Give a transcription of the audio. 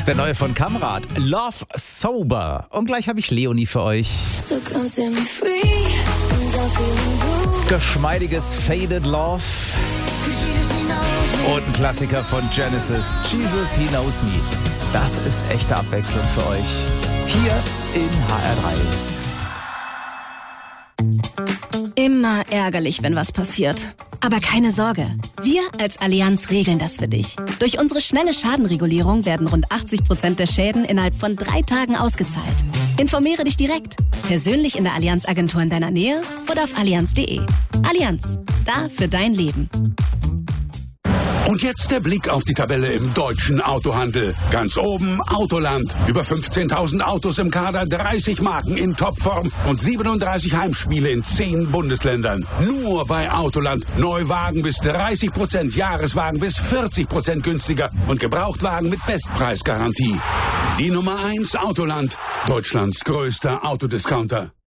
ist der neue von Kamrat. Love Sober. Und gleich habe ich Leonie für euch. So come set me free. I'm feeling blue. Geschmeidiges Faded Love. Und ein Klassiker von Genesis. Jesus, He Knows Me. Das ist echte Abwechslung für euch. Hier in HR3. Immer ärgerlich, wenn was passiert. Aber keine Sorge, wir als Allianz regeln das für dich. Durch unsere schnelle Schadenregulierung werden rund 80% der Schäden innerhalb von 3 Tagen ausgezahlt. Informiere dich direkt, persönlich in der Allianz-Agentur in deiner Nähe oder auf allianz.de. Allianz, da für dein Leben. Und jetzt der Blick auf die Tabelle im deutschen Autohandel. Ganz oben Autoland. Über 15.000 Autos im Kader, 30 Marken in Topform und 37 Heimspiele in 10 Bundesländern. Nur bei Autoland. Neuwagen bis 30%, Jahreswagen bis 40% günstiger und Gebrauchtwagen mit Bestpreisgarantie. Die Nummer 1 Autoland. Deutschlands größter Autodiscounter.